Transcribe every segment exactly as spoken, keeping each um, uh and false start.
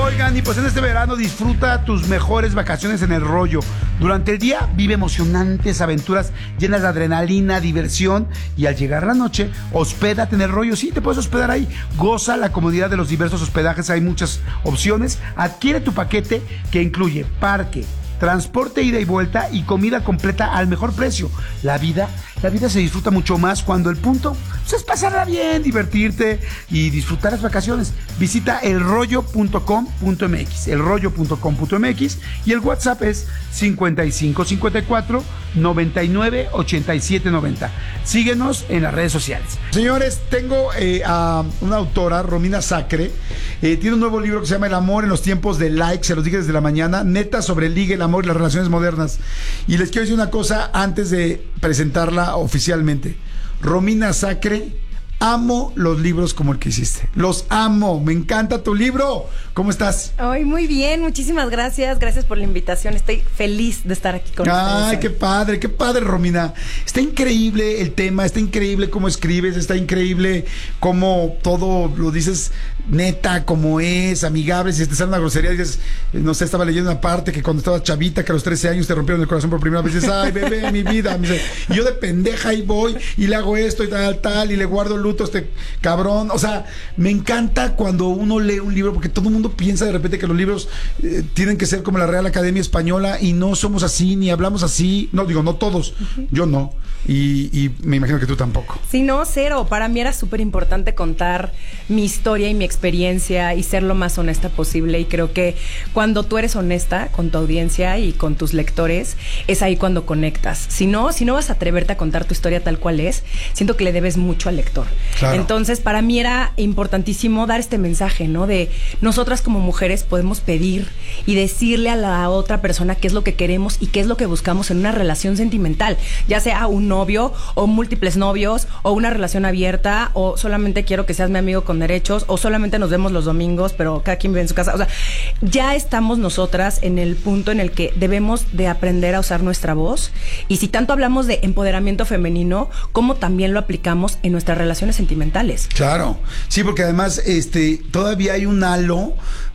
Oigan, y pues en este verano disfruta tus mejores vacaciones en El Rollo. Durante el día vive emocionantes aventuras llenas de adrenalina, diversión, y al llegar la noche, hospédate en El Rollo. Sí, te puedes hospedar ahí. Goza la comodidad de los diversos hospedajes, hay muchas opciones. Adquiere tu paquete que incluye parque, transporte ida y vuelta y comida completa al mejor precio. La vida, la vida se disfruta mucho más cuando el punto pues, es pasarla bien, divertirte y disfrutar las vacaciones. Visita elrollo punto com punto m x, elrollo punto com punto m x, y el WhatsApp es cincuenta y cinco cincuenta y cuatro noventa y nueve ochenta y siete noventa. Síguenos en las redes sociales. Señores, tengo eh, a una autora, Romina Sacre. Eh, tiene un nuevo libro que se llama El amor en los tiempos de like, se los dije desde la mañana, neta sobre el ligue, el amor y las relaciones modernas. Y les quiero decir una cosa antes de presentarla oficialmente. Romina Sacre, amo los libros como el que hiciste. Los amo, me encanta tu libro. ¿Cómo estás? Ay, muy bien, muchísimas gracias. Gracias por la invitación. Estoy feliz de estar aquí con ustedes. Ay, qué padre, qué padre, Romina. Está increíble el tema, está increíble cómo escribes, está increíble cómo todo lo dices neta, como es, amigable. Si te sale una grosería, dices, no sé, estaba leyendo una parte que cuando estabas chavita, que a los trece años te rompieron el corazón por primera vez, dices, ay, bebé, mi vida. Y yo de pendeja ahí voy y le hago esto y tal, tal, y le guardo luto a este cabrón. O sea, me encanta cuando uno lee un libro, porque todo el mundo piensa de repente que los libros eh, tienen que ser como la Real Academia Española, y no somos así, ni hablamos así. No, digo, no todos, uh-huh. Yo no. Y, y me imagino que tú tampoco. Sí, no, cero. Para mí era súper importante contar mi historia y mi experiencia y ser lo más honesta posible. Y creo que cuando tú eres honesta con tu audiencia y con tus lectores, es ahí cuando conectas. Si no, si no vas a atreverte a contar tu historia tal cual es, siento que le debes mucho al lector. Claro. Entonces, para mí era importantísimo dar este mensaje, ¿no? De nosotras como mujeres podemos pedir y decirle a la otra persona qué es lo que queremos y qué es lo que buscamos en una relación sentimental, ya sea un novio o múltiples novios o una relación abierta o solamente quiero que seas mi amigo con derechos o solamente nos vemos los domingos pero cada quien vive en su casa. O sea, ya estamos nosotras en el punto en el que debemos de aprender a usar nuestra voz, y si tanto hablamos de empoderamiento femenino, ¿cómo también lo aplicamos en nuestras relaciones sentimentales? Claro, sí, porque además este todavía hay un halo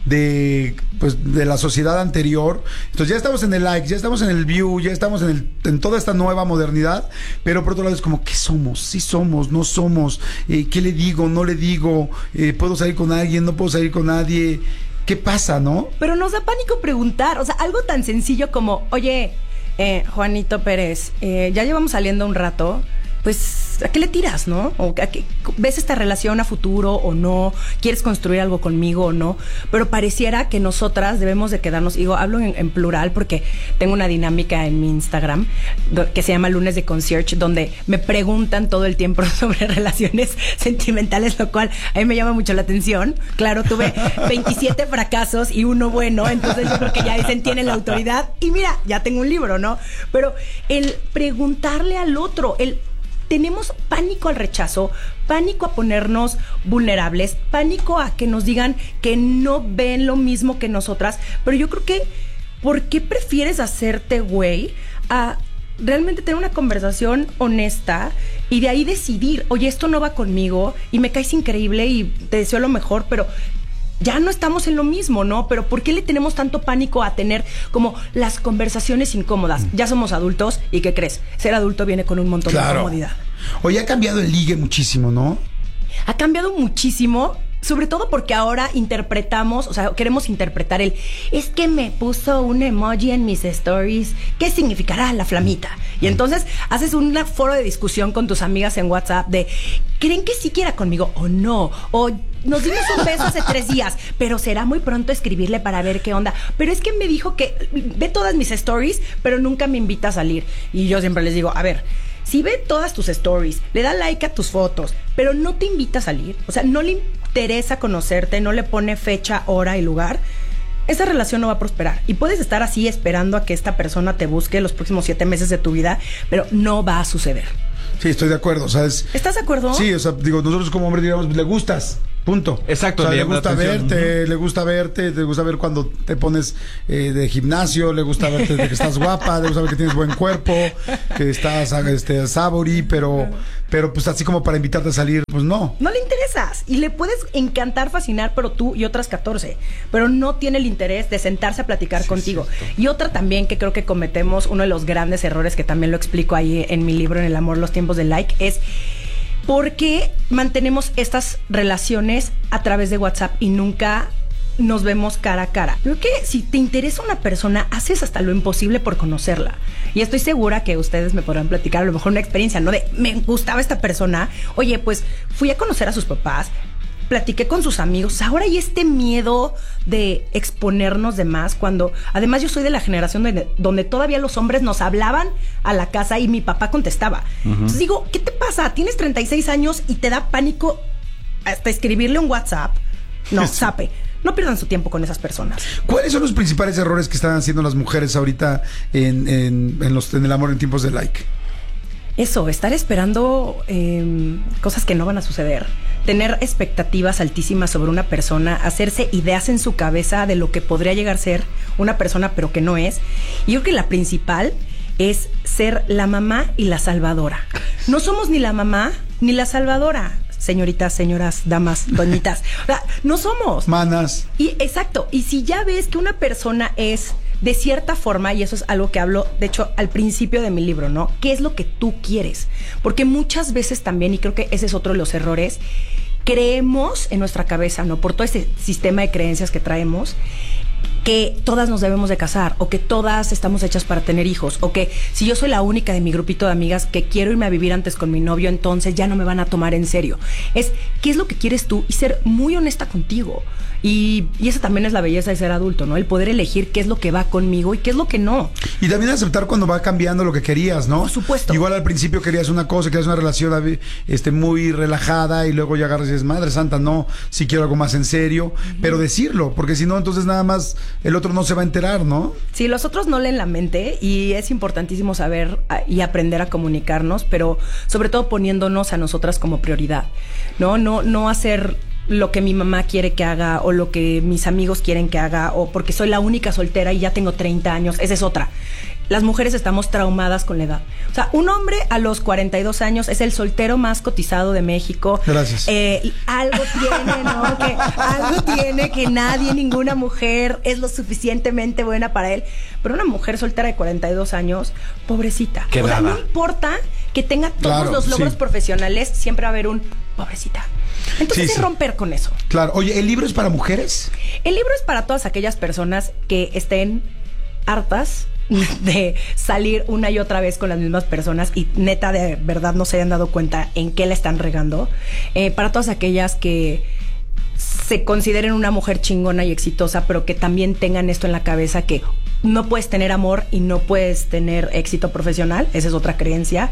de pues de la sociedad anterior. Entonces ya estamos en el like, ya estamos en el view, ya estamos en el en toda esta nueva modernidad, pero por otro lado es como, ¿qué somos? ¿Sí somos? ¿No somos? Eh, ¿qué le digo? ¿No le digo? Eh, ¿puedo salir con alguien? ¿No puedo salir con nadie? ¿Qué pasa, no? Pero nos da pánico preguntar, o sea, algo tan sencillo como, oye, eh, Juanito Pérez, eh, ya llevamos saliendo un rato, pues, ¿a qué le tiras, no? ¿O a qué, ves esta relación a futuro o no? ¿Quieres construir algo conmigo o no? Pero pareciera que nosotras debemos de quedarnos, digo, hablo en, en plural porque tengo una dinámica en mi Instagram do, que se llama Lunes de Concierge, donde me preguntan todo el tiempo sobre relaciones sentimentales, lo cual a mí me llama mucho la atención. Claro, tuve veintisiete fracasos y uno bueno, entonces yo creo que ya dicen, tienen la autoridad y mira, ya tengo un libro, ¿no? Pero el preguntarle al otro, el tenemos pánico al rechazo, pánico a ponernos vulnerables, pánico a que nos digan que no ven lo mismo que nosotras. Pero yo creo que, ¿por qué prefieres hacerte güey a realmente tener una conversación honesta y de ahí decidir, oye, esto no va conmigo y me caes increíble y te deseo lo mejor, pero ya no estamos en lo mismo, ¿no? Pero ¿por qué le tenemos tanto pánico a tener como las conversaciones incómodas? Ya somos adultos y ¿qué crees? Ser adulto viene con un montón claro. de comodidad. Oye, ha cambiado el ligue muchísimo, ¿no? Ha cambiado muchísimo, sobre todo porque ahora interpretamos, o sea, queremos interpretar el, es que me puso un emoji en mis stories, ¿qué significará la flamita? Y entonces haces un foro de discusión con tus amigas en WhatsApp de, ¿creen que sí quiera conmigo o no? O nos dimos un beso hace tres días, pero será muy pronto escribirle para ver qué onda. Pero es que me dijo que ve todas mis stories, pero nunca me invita a salir. Y yo siempre les digo, a ver, si ve todas tus stories, le da like a tus fotos, pero no te invita a salir, o sea, no le interesa conocerte, no le pone fecha, hora y lugar, esa relación no va a prosperar. Y puedes estar así esperando a que esta persona te busque los próximos siete meses de tu vida, pero no va a suceder. Sí, estoy de acuerdo, ¿sabes? ¿Estás de acuerdo? Sí, o sea, digo, nosotros como hombres digamos, le gustas. Punto. Exacto. O sea, le le llama la gusta atención. verte, Ujú. le gusta verte, le gusta ver cuando te pones eh, de gimnasio, le gusta verte de que estás guapa, le gusta ver que tienes buen cuerpo, que estás este, sabori, pero, pero pues así como para invitarte a salir, pues no. No le interesas y le puedes encantar, fascinar, pero tú y otras catorce, pero no tiene el interés de sentarse a platicar Sí, contigo. cierto. Y otra también que creo que cometemos, uno de los grandes errores que también lo explico ahí en mi libro, En el amor, los tiempos del like, es ¿por qué mantenemos estas relaciones a través de WhatsApp y nunca nos vemos cara a cara? Creo que si te interesa una persona, haces hasta lo imposible por conocerla. Y estoy segura que ustedes me podrán platicar a lo mejor una experiencia, ¿no? De, me gustaba esta persona, oye, pues fui a conocer a sus papás, platiqué con sus amigos. Ahora hay este miedo de exponernos de más cuando, además yo soy de la generación donde, donde todavía los hombres nos hablaban a la casa y mi papá contestaba. Uh-huh. Entonces digo, ¿qué te pasa? Tienes treinta y seis años y te da pánico hasta escribirle un WhatsApp. No, sape. No pierdan su tiempo con esas personas. ¿Cuáles son los principales errores que están haciendo las mujeres ahorita en, en, en, los, en el amor en tiempos de like? Eso, estar esperando eh, cosas que no van a suceder, tener expectativas altísimas sobre una persona, hacerse ideas en su cabeza de lo que podría llegar a ser una persona pero que no es. Y yo creo que la principal es ser la mamá y la salvadora. No somos ni la mamá ni la salvadora, señoritas, señoras, damas, doñitas. O sea, no somos. Manas. Y exacto, y si ya ves que una persona es de cierta forma, y eso es algo que hablo, de hecho, al principio de mi libro, ¿no? ¿Qué es lo que tú quieres? Porque muchas veces también, y creo que ese es otro de los errores, creemos en nuestra cabeza, ¿no? Por todo ese sistema de creencias que traemos, que todas nos debemos de casar, o que todas estamos hechas para tener hijos, o que si yo soy la única de mi grupito de amigas que quiero irme a vivir antes con mi novio, entonces ya no me van a tomar en serio. Es, ¿qué es lo que quieres tú? Y ser muy honesta contigo. Y, y esa también es la belleza de ser adulto, ¿no? El poder elegir qué es lo que va conmigo y qué es lo que no. Y también aceptar cuando va cambiando lo que querías, ¿no? Por supuesto. Igual al principio querías una cosa, querías una relación este, muy relajada y luego ya agarras y dices, madre santa, no, si quiero algo más en serio. Uh-huh. Pero decirlo, porque si no, entonces nada más el otro no se va a enterar, ¿no? Sí, los otros no leen la mente y es importantísimo saber y aprender a comunicarnos, pero sobre todo poniéndonos a nosotras como prioridad, ¿no? No, no hacer lo que mi mamá quiere que haga o lo que mis amigos quieren que haga o porque soy la única soltera y ya tengo treinta años. Esa es otra. Las mujeres estamos traumadas con la edad. O sea, un hombre a los cuarenta y dos años es el soltero más cotizado de México. Gracias. Eh, algo tiene, ¿no? Que algo tiene que nadie, ninguna mujer es lo suficientemente buena para él. Pero una mujer soltera de cuarenta y dos años, pobrecita. Qué o sea, brava. no importa que tenga todos Claro, los logros sí. profesionales, siempre va a haber un pobrecita. Entonces, Sí, es sí. romper con eso. Claro. Oye, ¿el libro es para mujeres? El libro es para todas aquellas personas que estén hartas de salir una y otra vez con las mismas personas y neta de verdad no se hayan dado cuenta en qué la están regando. Eh, para todas aquellas que se consideren una mujer chingona y exitosa, pero que también tengan esto en la cabeza que no puedes tener amor y no puedes tener éxito profesional, esa es otra creencia.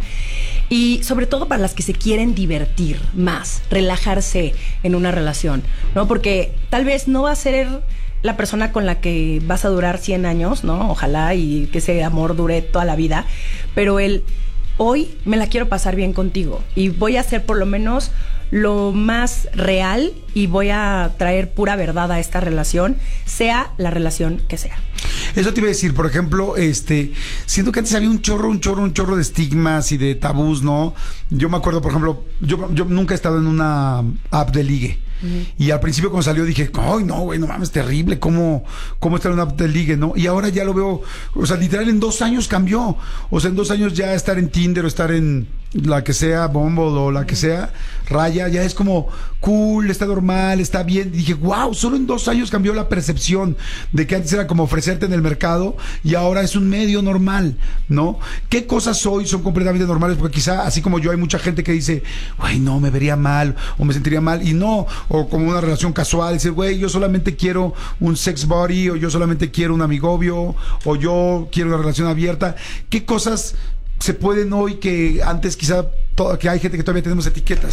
Y sobre todo para las que se quieren divertir más, relajarse en una relación, ¿no? Porque tal vez no va a ser la persona con la que vas a durar cien años, ¿no? Ojalá y que ese amor dure toda la vida, pero el hoy me la quiero pasar bien contigo y voy a hacer por lo menos lo más real y voy a traer pura verdad a esta relación, sea la relación que sea. Eso te iba a decir, por ejemplo, este, siento que antes había un chorro, un chorro, un chorro de estigmas y de tabús, ¿no? Yo me acuerdo, por ejemplo, yo, yo nunca he estado en una app de ligue. Uh-huh. Y al principio cuando salió dije, ay, no, güey, no mames, terrible, ¿cómo, cómo estar en una app de ligue, no? Y ahora ya lo veo, o sea, literal en dos años cambió. O sea, en dos años ya estar en Tinder o estar en la que sea, Bumble o la que sea, Raya, ya es como cool, está normal, está bien. Y dije, wow, solo en dos años cambió la percepción de que antes era como ofrecerte en el mercado y ahora es un medio normal, ¿no? ¿Qué cosas hoy son completamente normales? Porque quizá, así como yo, hay mucha gente que dice, güey, no, me vería mal o me sentiría mal, y no, o como una relación casual, decir, güey, yo solamente quiero un sex buddy, o yo solamente quiero un amigobio, o yo quiero una relación abierta. ¿Qué cosas se pueden hoy que antes quizá to- que hay gente que todavía tenemos etiquetas?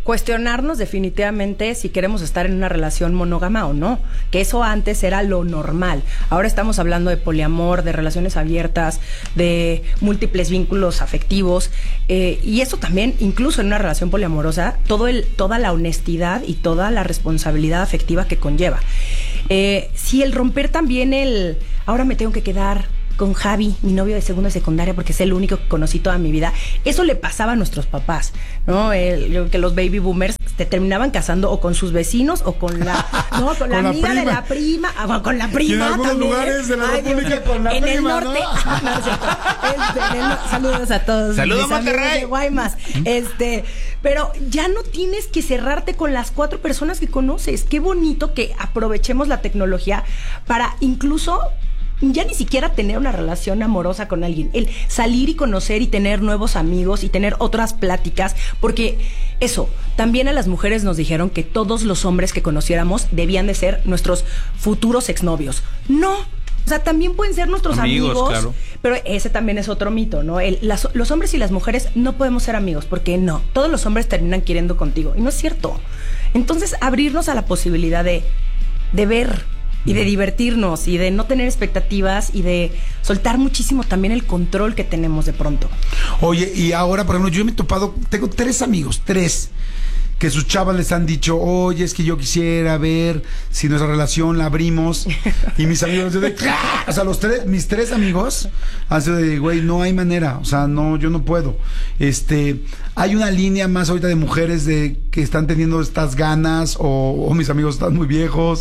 cuestionarnos definitivamente si queremos estar en una relación monógama o no, que eso antes era lo normal. Ahora estamos hablando de poliamor, de relaciones abiertas, de múltiples vínculos afectivos, eh, y eso también, incluso en una relación poliamorosa, todo el, toda la honestidad y toda la responsabilidad afectiva que conlleva. Eh, si el romper también el, ahora me tengo que quedar con Javi, mi novio de segundo de secundaria, porque es el único que conocí toda mi vida. Eso le pasaba a nuestros papás, ¿no? El, yo, que los baby boomers te terminaban casando o con sus vecinos o con la, no, con la Con la amiga prima. de la prima, ah, con la prima. Y en algunos también. lugares de la Ay, Dios República mío. con la en prima, el norte. ¿no? No, es cierto. Este, en el- saludos a todos. Saludos, mis amigos Monterrey. de Guaymas. Este, pero ya no tienes que cerrarte con las cuatro personas que conoces. Qué bonito que aprovechemos la tecnología para incluso ya ni siquiera tener una relación amorosa con alguien, el salir y conocer y tener nuevos amigos y tener otras pláticas, porque eso, también a las mujeres nos dijeron que todos los hombres que conociéramos debían de ser nuestros futuros exnovios. No, o sea, también pueden ser nuestros Amigos, amigos, claro. pero ese también es otro mito, ¿no? El, las- los hombres y las mujeres no podemos ser amigos, porque no, todos los hombres terminan queriendo contigo, y no es cierto. Entonces, abrirnos a la posibilidad de, de ver y de divertirnos y de no tener expectativas y de soltar muchísimo también el control que tenemos de pronto. Oye, y ahora, por ejemplo, yo me he topado, tengo tres amigos, tres, que sus chavas les han dicho, oye, es que yo quisiera ver si nuestra relación la abrimos. Y mis amigos, yo de, ¡ah! O sea, los tres, mis tres amigos han sido de, güey, no hay manera, o sea, no, yo no puedo. Este, hay una línea más ahorita de mujeres de que están teniendo estas ganas, o, o mis amigos están muy viejos.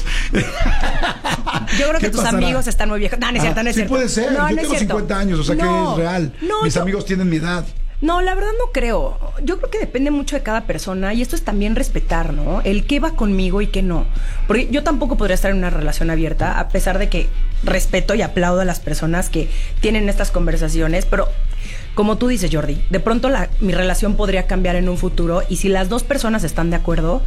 Yo creo que ¿Qué tus pasará? amigos están muy viejos. No, no es cierto, Ah, no es sí cierto. puede ser, No, yo no es tengo cierto. cincuenta años, o sea No, que es real. no, Mis yo- amigos tienen mi edad. No, la verdad no creo. Yo creo que depende mucho de cada persona y esto es también respetar, ¿no? El qué va conmigo y qué no. Porque yo tampoco podría estar en una relación abierta, a pesar de que respeto y aplaudo a las personas que tienen estas conversaciones, pero como tú dices, Jordi, de pronto la, mi relación podría cambiar en un futuro y si las dos personas están de acuerdo,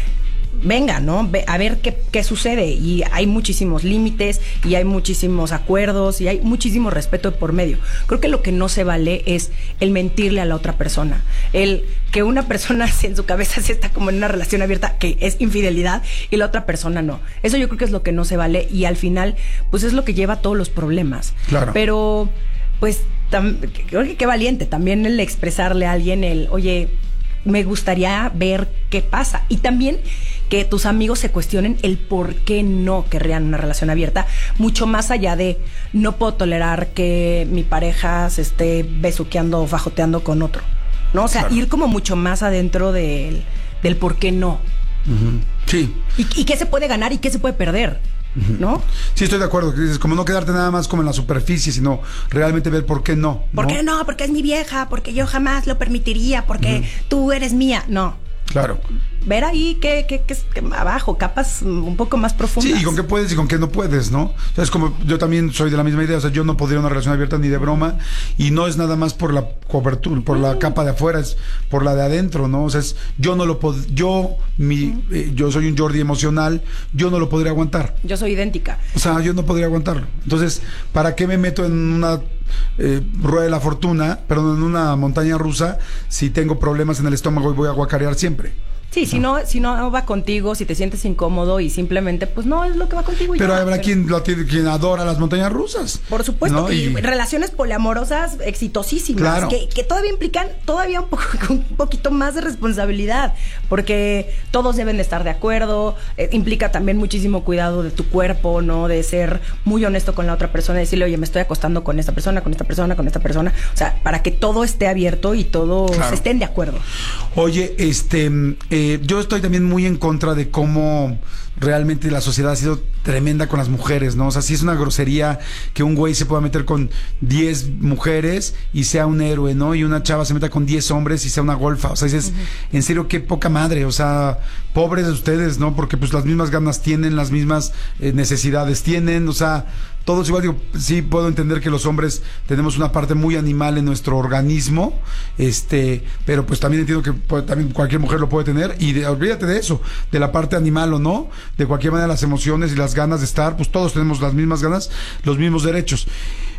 venga, ¿no? Ve- a ver qué, qué sucede. Y hay muchísimos límites, y hay muchísimos acuerdos, y hay muchísimo respeto de por medio. Creo que lo que no se vale es el mentirle a la otra persona. El que una persona en su cabeza sí está como en una relación abierta, que es infidelidad, y la otra persona no. Eso yo creo que es lo que no se vale, y al final, pues es lo que lleva a todos los problemas. Claro. Pero, pues, tam- creo que qué valiente también el expresarle a alguien el, oye, me gustaría ver qué pasa. Y también que tus amigos se cuestionen el por qué no querrían una relación abierta, mucho más allá de no puedo tolerar que mi pareja se esté besuqueando o fajoteando con otro, ¿no? O sea, Claro. ir como mucho más adentro del, del por qué no. Ujú. Sí. Y, y qué se puede ganar y qué se puede perder, ¿no? Sí, estoy de acuerdo. Que dices, como no quedarte nada más como en la superficie, sino realmente ver por qué no. ¿Por qué no? Porque es mi vieja, porque yo jamás lo permitiría, porque tú eres mía. No. Claro. Ver ahí que, que, que, que abajo, capas mm, un poco más profundas. Sí, y con qué puedes y con qué no puedes, ¿no? O sea, es como yo también soy de la misma idea, o sea, yo no podría una relación abierta ni de broma, y no es nada más por la cobertura, por la capa de afuera, es por la de adentro, ¿no? O sea, es, yo no lo pod yo mi eh, yo soy un Jordi emocional, yo no lo podría aguantar. Yo soy idéntica. O sea, yo no podría aguantarlo. Entonces, ¿para qué me meto en una eh, rueda de la fortuna, perdón, en una montaña rusa, si tengo problemas en el estómago y voy a guacarear siempre? Sí, si no, si no va contigo, si te sientes incómodo y simplemente, pues no es lo que va contigo. y Pero ya. habrá Pero- quien, lo tiene- quien adora las montañas rusas. Por supuesto, ¿no? y, Y- relaciones poliamorosas exitosísimas, Claro. que, que todavía implican todavía un, poco, un poquito más de responsabilidad, porque todos deben de estar de acuerdo, eh, implica también muchísimo cuidado de tu cuerpo, ¿no? De ser muy honesto con la otra persona, decirle, oye, me estoy acostando con esta persona, con esta persona, con esta persona, o sea, para que todo esté abierto y todos Claro. estén de acuerdo. Oye, este, eh, yo estoy también muy en contra de cómo realmente la sociedad ha sido tremenda con las mujeres, ¿no? O sea, sí es una grosería que un güey se pueda meter con diez mujeres y sea un héroe, ¿no? Y una chava se meta con diez hombres y sea una golfa. O sea, dices, en serio, qué poca madre. O sea, pobres de ustedes, ¿no? Porque pues las mismas ganas tienen, las mismas eh, necesidades tienen, o sea, todos igual. Digo, sí puedo entender que los hombres tenemos una parte muy animal en nuestro organismo, este, pero pues también entiendo que pues, también cualquier mujer lo puede tener, y de, olvídate de eso, de la parte animal o no, de cualquier manera las emociones y las ganas de estar, pues todos tenemos las mismas ganas, los mismos derechos.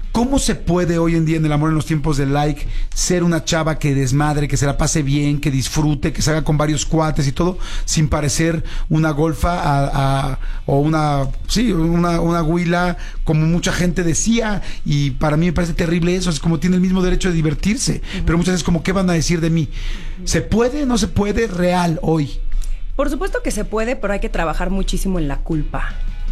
¿Cómo se puede hoy en día en el amor en los tiempos de like ser una chava que desmadre, que se la pase bien, que disfrute, que se haga con varios cuates y todo, sin parecer una golfa a, a, o una, sí, una, una huila, como mucha gente decía? Y para mí me parece terrible eso. Es como tiene el mismo derecho de divertirse, uh-huh. pero muchas veces como, ¿qué van a decir de mí? Uh-huh. ¿Se puede? ¿No se puede? Real hoy. Por supuesto que se puede, pero hay que trabajar muchísimo en la culpa.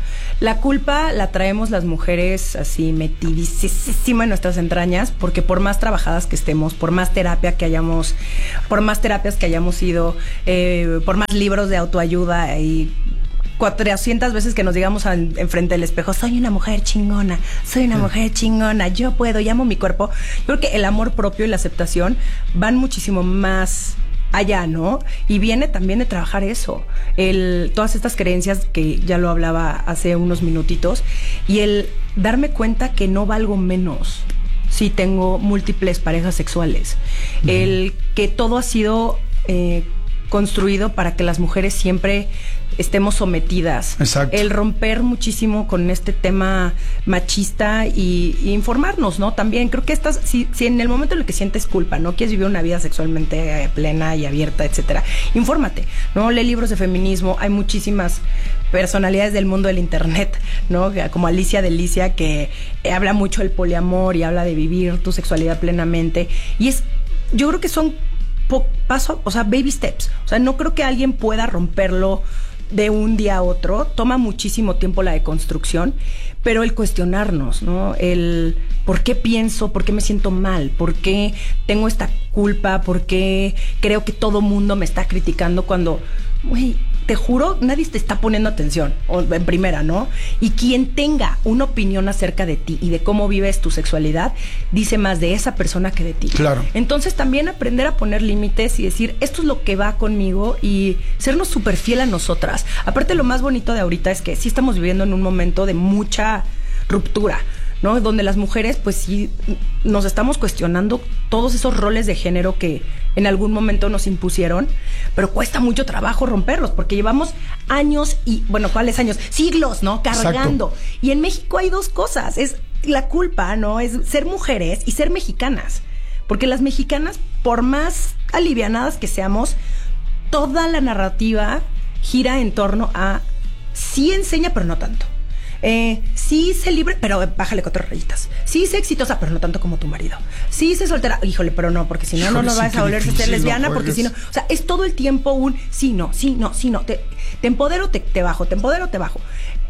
La culpa la traemos las mujeres así metidísima en nuestras entrañas, porque por más trabajadas que estemos, por más terapia que hayamos, por más terapias que hayamos ido, eh, por más libros de autoayuda y cuatrocientas veces que nos digamos en, enfrente del espejo, soy una mujer chingona, soy una mujer chingona, yo puedo, y amo mi cuerpo. Yo creo que el amor propio y la aceptación van muchísimo más allá, ¿no? Y viene también de trabajar eso, el, todas estas creencias que ya lo hablaba hace unos minutitos, y el darme cuenta que no valgo menos si tengo múltiples parejas sexuales, uh-huh. el que todo ha sido eh, construido para que las mujeres siempre estemos sometidas. Exacto. El romper muchísimo con este tema machista y, y informarnos, ¿no? También creo que estás, si, si en el momento en el que sientes culpa, ¿no? Quieres vivir una vida sexualmente eh, plena y abierta, etcétera, infórmate, ¿no? Lee libros de feminismo, hay muchísimas personalidades del mundo del internet, ¿no? Como Alicia Delicia, que habla mucho del poliamor y habla de vivir tu sexualidad plenamente. Y es, yo creo que son po- paso, o sea, baby steps. O sea, no creo que alguien pueda romperlo de un día a otro. Toma muchísimo tiempo la deconstrucción, pero el cuestionarnos, ¿no? El por qué pienso, por qué me siento mal, por qué tengo esta culpa, por qué creo que todo mundo me está criticando cuando, güey, te juro, nadie te está poniendo atención, o en primera, ¿no? Y quien tenga una opinión acerca de ti y de cómo vives tu sexualidad, dice más de esa persona que de ti. Claro. Entonces también aprender a poner límites y decir, esto es lo que va conmigo, y sernos súper fiel a nosotras. Aparte, lo más bonito de ahorita es que sí estamos viviendo en un momento de mucha ruptura, ¿no? Donde las mujeres, pues sí, nos estamos cuestionando todos esos roles de género que en algún momento nos impusieron, pero cuesta mucho trabajo romperlos, porque llevamos años y, bueno, ¿cuáles años? Siglos, ¿no? Cargando. Exacto. Y en México hay dos cosas, es la culpa, ¿no? Es ser mujeres y ser mexicanas, porque las mexicanas, por más alivianadas que seamos, toda la narrativa gira en torno a sí enseña, pero no tanto. Eh, sí sé libre, pero bájale cuatro rayitas. Sí sé exitosa, pero no tanto como tu marido. Sí sé soltera, híjole, pero no, porque si no, no, no sí, vas a volverse a ser lesbiana, no, porque si no, o sea, es todo el tiempo un sí, no, sí, no, sí, no, te, te empodero, te, te bajo, te empodero, te bajo.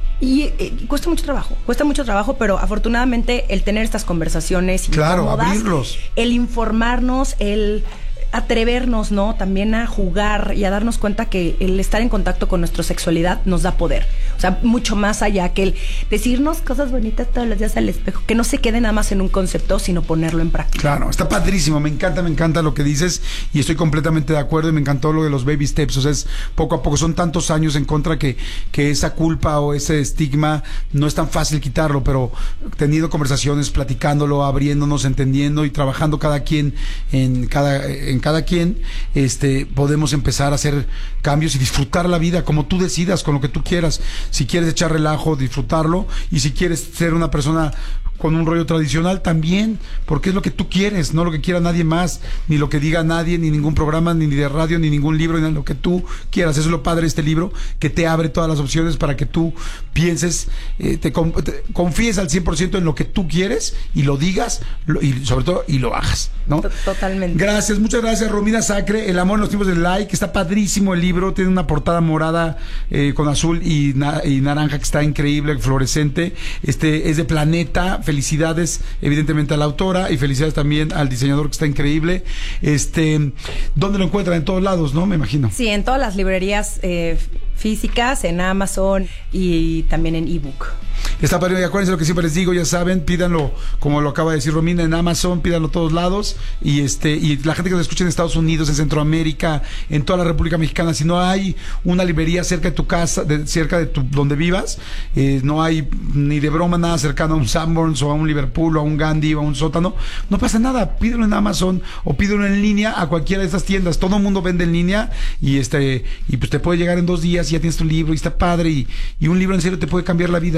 Y eh, cuesta mucho trabajo, cuesta mucho trabajo, pero afortunadamente el tener estas conversaciones claro, incómodas, abrirlos, el informarnos, el atrevernos, ¿no? También a jugar y a darnos cuenta que el estar en contacto con nuestra sexualidad nos da poder. O sea, mucho más allá que el decirnos cosas bonitas todos los días al espejo, que no se quede nada más en un concepto, sino ponerlo en práctica. Claro, está padrísimo, me encanta, me encanta lo que dices y estoy completamente de acuerdo, y me encantó lo de los baby steps. O sea, es poco a poco, son tantos años en contra que, que esa culpa o ese estigma no es tan fácil quitarlo, pero teniendo conversaciones, platicándolo, abriéndonos, entendiendo y trabajando cada quien en cada, en cada quien, este, podemos empezar a hacer cambios y disfrutar la vida como tú decidas, con lo que tú quieras. Si quieres echar relajo, disfrutarlo, y si quieres ser una persona con un rollo tradicional también, porque es lo que tú quieres, no lo que quiera nadie más, ni lo que diga nadie, ni ningún programa, ni de radio, ni ningún libro, ni lo que tú quieras. Eso es lo padre de este libro, que te abre todas las opciones para que tú pienses, eh, te, te confíes al cien por ciento en lo que tú quieres y lo digas, lo, y sobre todo, y lo hagas, ¿no? Totalmente. Gracias, muchas gracias, Romina Sacre. El amor en los tiempos del like, está padrísimo el libro, tiene una portada morada eh, con azul y, na y naranja que está increíble, fluorescente. Este es de Planeta. Felicidades evidentemente a la autora y felicidades también al diseñador, que está increíble. Este, ¿dónde lo encuentran? En todos lados, ¿no? Me imagino. Sí, en todas las librerías eh, físicas, en Amazon y también en ebook. Está padre, y acuérdense lo que siempre les digo, ya saben, pídanlo, como lo acaba de decir Romina, en Amazon, pídanlo a todos lados, y este, y la gente que nos escucha en Estados Unidos, en Centroamérica, en toda la República Mexicana, si no hay una librería cerca de tu casa, de, cerca de tu, donde vivas, eh, no hay ni de broma nada cercano a un Sanborns o a un Liverpool o a un Gandhi o a un Sótano, no pasa nada, pídelo en Amazon o pídelo en línea a cualquiera de estas tiendas. Todo el mundo vende en línea, y este, y pues te puede llegar en dos días y ya tienes tu libro y está padre, y, y un libro en serio te puede cambiar la vida, en serio.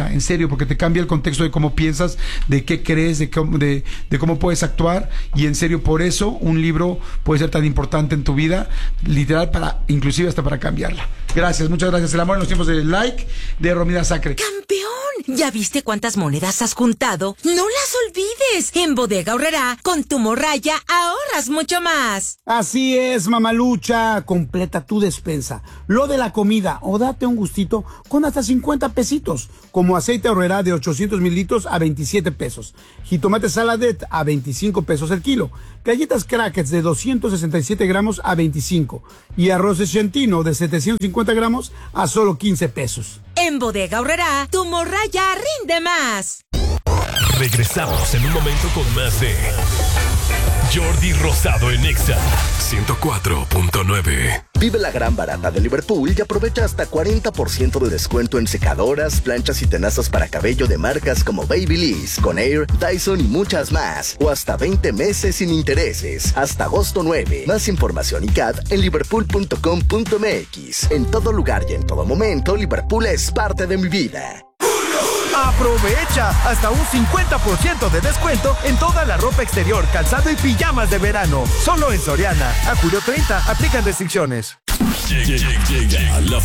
serio, porque te cambia el contexto de cómo piensas, de qué crees, de cómo, de, de cómo puedes actuar, y en serio, por eso un libro puede ser tan importante en tu vida, literal, para inclusive hasta para cambiarla. Gracias, muchas gracias. El amor en los tiempos del like de Romina Sacre. ¡Campeón! ¿Ya viste cuántas monedas has juntado? ¡No las olvides! En Bodega Aurrerá, con tu morraya, ahorras mucho más. Así es, mamalucha. Completa tu despensa, lo de la comida, o date un gustito con hasta cincuenta pesitos, como aceite Aurrerá de ochocientos mililitros a veintisiete pesos, jitomate Saladet a veinticinco pesos el kilo, galletas Crackers de doscientos sesenta y siete gramos a veinticinco y arroz de Centino de setecientos cincuenta gramos a solo quince pesos. En Bodega Aurrerá, tu morraya rinde más. Regresamos en un momento con más de Jordi Rosado en Exa ciento cuatro punto nueve. Vive la gran barata de Liverpool y aprovecha hasta cuarenta por ciento de descuento en secadoras, planchas y tenazas para cabello de marcas como Babyliss, Conair, Dyson y muchas más. O hasta veinte meses sin intereses. Hasta agosto nueve. Más información y C A D en liverpool punto com punto m x. En todo lugar y en todo momento, Liverpool es parte de mi vida. Aprovecha hasta un cincuenta por ciento de descuento en toda la ropa exterior, calzado y pijamas de verano. Solo en Soriana. A julio treinta, aplican restricciones. Llega, llega la